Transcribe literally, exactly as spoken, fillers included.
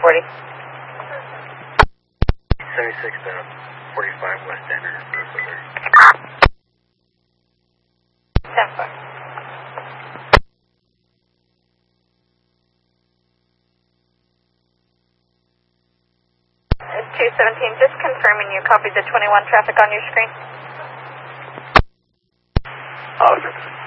ready. seventy-six to forty-five West Ender. ten four. two seventeen, just confirming you copied the twenty-one traffic on your screen. Awesome.